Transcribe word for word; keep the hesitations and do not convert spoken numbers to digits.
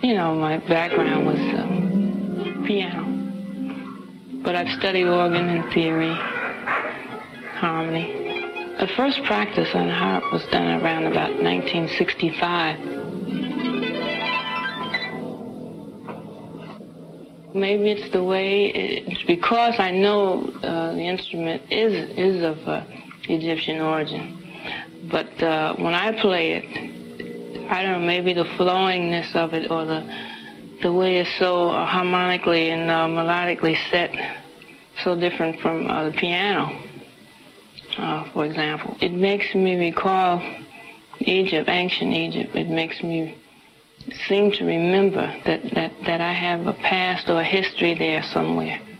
you know, my background was uh, piano. But I've studied organ and theory, harmony. The first practice on harp was done around about nineteen sixty-five. Maybe it's the way, it's because I know uh, the instrument is, is of uh, Egyptian origin. But uh, when I play it, I don't know, maybe the flowingness of it or the the way it's so uh, harmonically and uh, melodically set, so different from uh, the piano, uh, for example. It makes me recall Egypt, ancient Egypt. It makes me seem to remember that, that, that I have a past or a history there somewhere.